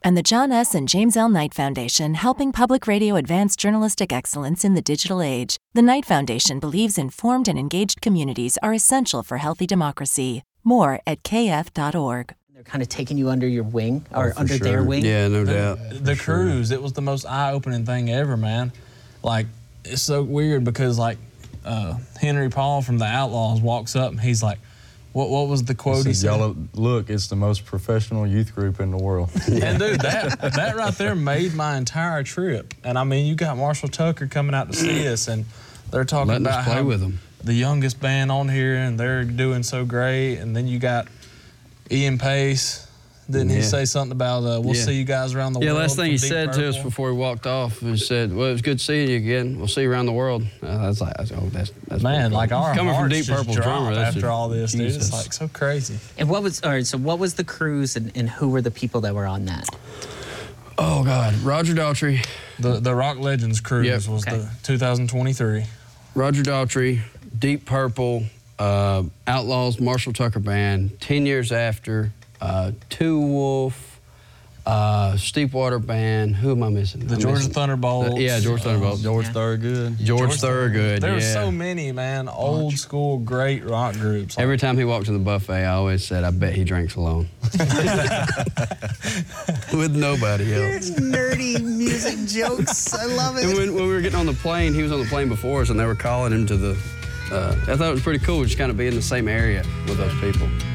And the John S. and James L. Knight Foundation, helping public radio advance journalistic excellence in the digital age. The Knight Foundation believes informed and engaged communities are essential for healthy democracy. More at kf.org. They're kind of taking you under your wing, or under sure. their wing. Yeah, no doubt. The cruise, it was the most eye-opening thing ever, man. Like, it's so weird because, like, Henry Paul from the Outlaws walks up and he's like, what was the quote he said? Look, it's the most professional youth group in the world. And dude, that right there made my entire trip. And I mean, you got Marshall Tucker coming out to see us, and they're talking Letting about us play how with them. The youngest band on here, and they're doing so great. And then you got Ian Pace. Didn't he say something about we'll see you guys around the world? Yeah, last thing he Deep said to us Purple? before he walked off, he said, well, it was good seeing you again. We'll see you around the world. That's Man, like our coming from hearts Deep just Purple dropped drummer. That's after all this, dude. Jesus. It's like so crazy. And what was the cruise, and who were the people that were on that? Oh, God. Roger Daltrey. The Rock Legends cruise was Okay. the 2023. Roger Daltrey, Deep Purple, Outlaws, Marshall Tucker Band, 10 years after, Two Wolf, Steepwater Band. Who am I missing? The Georgia Thunderbolts. George Thunderbolts. George Thorogood. George Thorogood, There were so many, man, old school great rock groups. Every time he walked to the buffet, I always said, I bet he drinks alone. With nobody else. Nerdy music jokes. I love it. And when we were getting on the plane, he was on the plane before us, and they were calling him to the... I thought it was pretty cool just kind of be in the same area with those people.